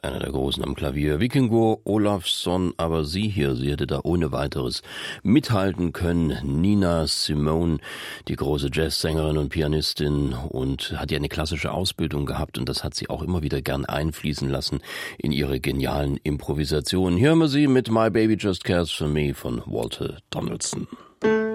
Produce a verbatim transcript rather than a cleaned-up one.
einer der Großen am Klavier. Vikingur Olafsson, aber sie hier, sie hätte da ohne weiteres mithalten können. Nina Simone, die große Jazzsängerin und Pianistin, und hat ja eine klassische Ausbildung gehabt, und das hat sie auch immer wieder gern einfließen lassen in ihre genialen Improvisationen. Hier haben wir sie mit My Baby Just Cares for Me von Walter Donaldson.